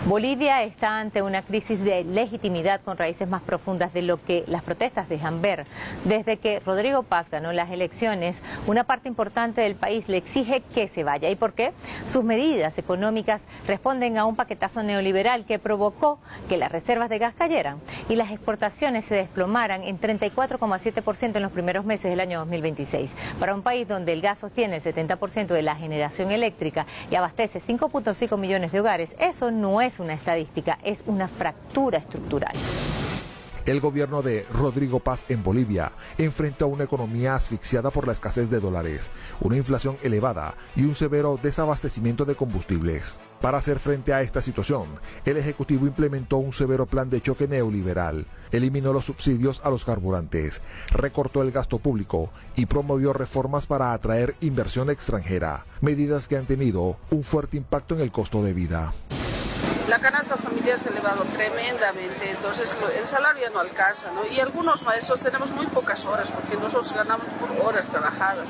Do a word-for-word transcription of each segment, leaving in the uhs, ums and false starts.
Bolivia está ante una crisis de legitimidad con raíces más profundas de lo que las protestas dejan ver. Desde que Rodrigo Paz ganó las elecciones, una parte importante del país le exige que se vaya. ¿Y por qué? Sus medidas económicas responden a un paquetazo neoliberal que provocó que las reservas de gas cayeran y las exportaciones se desplomaran en treinta y cuatro coma siete por ciento en los primeros meses del año dos mil veintiséis. Para un país donde el gas sostiene el setenta por ciento de la generación eléctrica y abastece cinco punto cinco millones de hogares, eso no es una estadística, es una fractura estructural. El gobierno de Rodrigo Paz en Bolivia enfrenta una economía asfixiada por la escasez de dólares, una inflación elevada y un severo desabastecimiento de combustibles. Para hacer frente a esta situación, el Ejecutivo implementó un severo plan de choque neoliberal, eliminó los subsidios a los carburantes, recortó el gasto público y promovió reformas para atraer inversión extranjera, medidas que han tenido un fuerte impacto en el costo de vida. La canasta familiar se ha elevado tremendamente, entonces el salario ya no alcanza, ¿no? Y algunos maestros tenemos muy pocas horas, porque nosotros ganamos por horas trabajadas.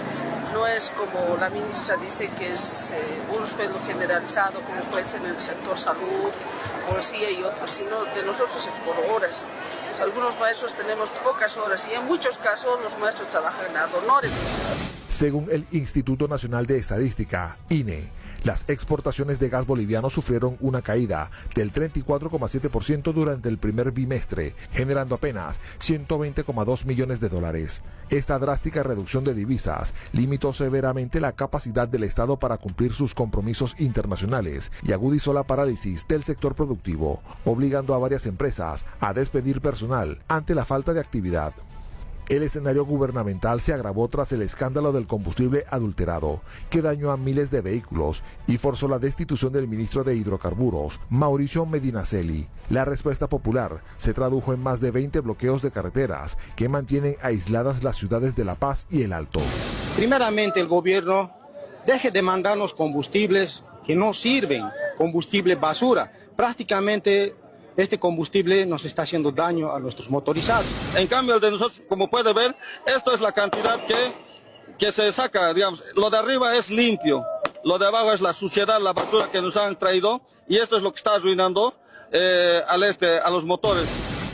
No es como la ministra dice que es eh, un sueldo generalizado, como puede ser en el sector salud, policía y otros, sino de nosotros es por horas. Entonces, algunos maestros tenemos pocas horas y en muchos casos los maestros trabajan ad honorem. Según el Instituto Nacional de Estadística, I N E, las exportaciones de gas boliviano sufrieron una caída del treinta y cuatro coma siete por ciento durante el primer bimestre, generando apenas ciento veinte coma dos millones de dólares. Esta drástica reducción de divisas limitó severamente la capacidad del Estado para cumplir sus compromisos internacionales y agudizó la parálisis del sector productivo, obligando a varias empresas a despedir personal ante la falta de actividad. El escenario gubernamental se agravó tras el escándalo del combustible adulterado, que dañó a miles de vehículos y forzó la destitución del ministro de Hidrocarburos, Mauricio Medinaceli. La respuesta popular se tradujo en más de veinte bloqueos de carreteras que mantienen aisladas las ciudades de La Paz y El Alto. Primeramente, el gobierno deje de mandarnos combustibles que no sirven, combustible basura. Prácticamente este combustible nos está haciendo daño a nuestros motorizados. En cambio, el de nosotros, como puede ver, esto es la cantidad que, que se saca, digamos. Lo de arriba es limpio, lo de abajo es la suciedad, la basura que nos han traído, y esto es lo que está arruinando eh, al este, a los motores.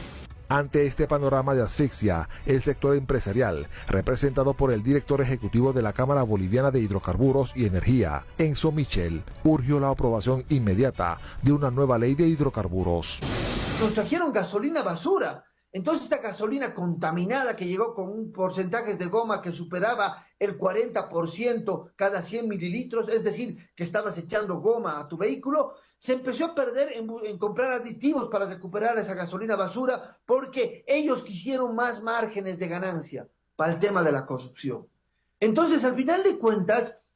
Ante este panorama de asfixia, el sector empresarial, representado por el director ejecutivo de la Cámara Boliviana de Hidrocarburos y Energía, Enzo Michel, urgió la aprobación inmediata de una nueva ley de hidrocarburos. Nos trajeron gasolina basura. Entonces esta gasolina contaminada que llegó con un porcentaje de goma que superaba el cuarenta por ciento cada cien mililitros, es decir, que estabas echando goma a tu vehículo, se empezó a perder en, en comprar aditivos para recuperar esa gasolina basura porque ellos quisieron más márgenes de ganancia para el tema de la corrupción. Entonces, al final de cuentas,